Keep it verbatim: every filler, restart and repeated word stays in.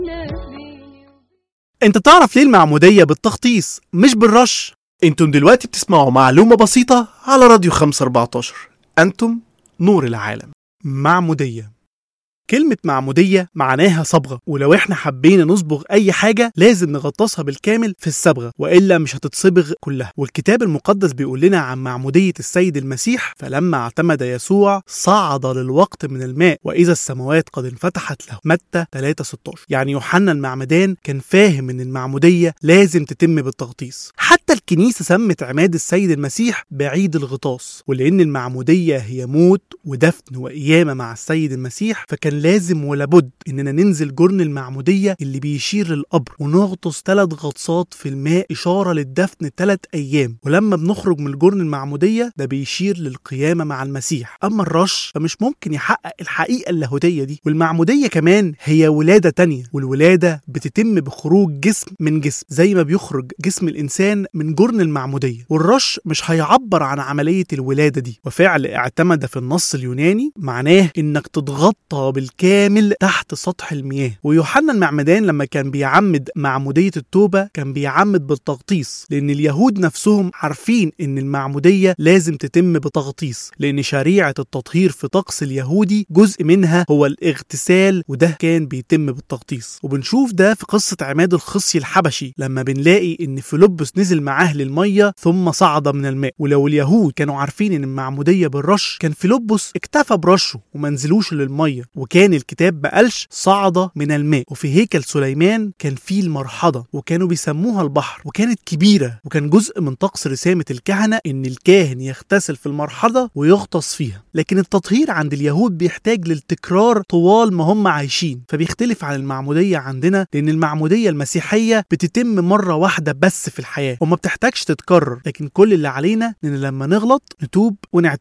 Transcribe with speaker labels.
Speaker 1: انت تعرف ليه المعمودية بالتخطيص مش بالرش؟ انتم دلوقتي بتسمعوا معلومة بسيطة على راديو خمسة أربعتاشر. انتم نور العالم. معمودية، كلمة معمودية معناها صبغة، ولو احنا حبينا نصبغ اي حاجة لازم نغطسها بالكامل في الصبغة وإلا مش هتتصبغ كلها. والكتاب المقدس بيقول لنا عن معمودية السيد المسيح: فلما اعتمد يسوع صعد للوقت من الماء وإذا السماوات قد انفتحت له. متى ثلاثة ستاشر. يعني يوحنا المعمدان كان فاهم ان المعمودية لازم تتم بالتغطيس. حتى الكنيسة سمت عماد السيد المسيح بعيد الغطاس، ولأن المعمودية هي موت ودفن وقيامة مع السيد المسيح فكان لازم ولابد اننا ننزل جرن المعمودية اللي بيشير للقبر ونغطس ثلاث غطسات في الماء اشارة للدفن ثلاث ايام، ولما بنخرج من الجرن المعمودية ده بيشير للقيامة مع المسيح. اما الرش فمش ممكن يحقق الحقيقة اللاهوتية دي. والمعمودية كمان هي ولادة تانية، والولادة بتتم بخروج جسم من جسم زي ما بيخرج جسم الانسان من جرن المعمودية. والرش مش هيعبر عن عملية الولادة دي، وفعل اعتمد في النص اليوناني معناه انك تتغطى بالكامل تحت سطح المياه. ويوحنا المعمدان لما كان بيعمد معمودية التوبة كان بيعمد بالتغطيس، لأن اليهود نفسهم عارفين إن المعمودية لازم تتم بتغطيس، لأن شريعة التطهير في طقس اليهودي جزء منها هو الاغتسال، وده كان بيتم بالتغطيس. وبنشوف ده في قصة عماد الخصي الحبشي لما بنلاقي إن فيلبس نزل معاه للمية ثم صعد من الماء. ولو اليهود كانوا عارفين إن المعمودية بالرش كان فيلبس اكتفى برشه ومنزلوش للمية، وكان الكتاب بقالش صعد من الماء. وفي هيكل سليمان كان فيه المرحضة وكانوا بيسموها البحر، وكانت كبيرة، وكان جزء من طقس رسامة الكهنة ان الكاهن يغتسل في المرحضة ويغطس فيها. لكن التطهير عند اليهود بيحتاج للتكرار طوال ما هم عايشين، فبيختلف عن المعمودية عندنا، لان المعمودية المسيحية بتتم مرة واحدة بس في الحياة وما بتحتاجش تتكرر. لكن كل اللي علينا ان لما نغلط نتوب ونعتذر.